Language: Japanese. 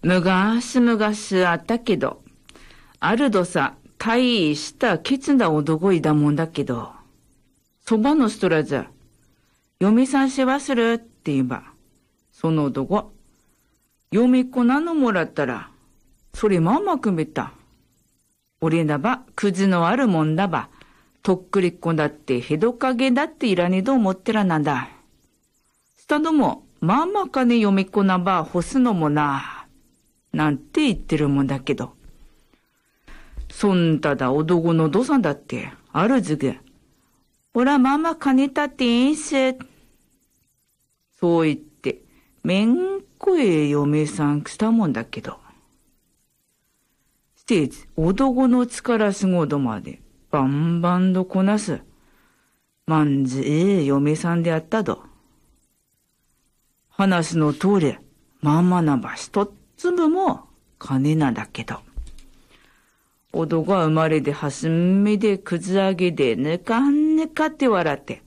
むがすむがすあったけど、あるどさ、大したケツな男いだもんだけど、そばのストラザ、嫁さん世話するって言えば、その男、嫁っ子なのもらったら、それまあまあくめった。俺だば、くずのあるもんだば、とっくりっこだってへどかげだっていらねえと思ってらなんだ。したども、まあまあ金嫁っ子なば干すのもな、なんて言ってるもんだけど。そんただ男のどさんだって、あるずぐ。おらまあまあ金たっていいんす。そう言って、めんこえ嫁さんしたもんだけど。して男の力すごどまでバンバンとこなす。まんじ嫁さんであったど。話の通り、まんまなば一粒も金なんだけど。男は生まれではすみでくず上げでぬかぬかって笑って、